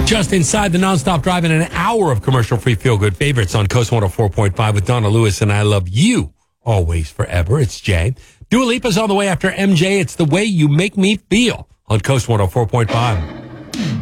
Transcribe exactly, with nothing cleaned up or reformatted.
Just inside the nonstop drive in an hour of commercial-free feel-good favorites on Coast one oh four point five with Donna Lewis and I Love You Always Forever. It's Jay. Dua Lipa's on the way after M J. It's The Way You Make Me Feel on Coast one oh four point five.